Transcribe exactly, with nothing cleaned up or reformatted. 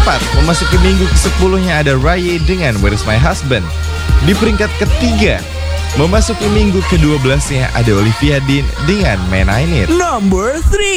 keempat, memasuki minggu kesepuluhnya ada Raya dengan Where's My Husband. Di peringkat ketiga, memasuki minggu kedua belasnya ada Olivia Dean dengan Man I Need. Number three.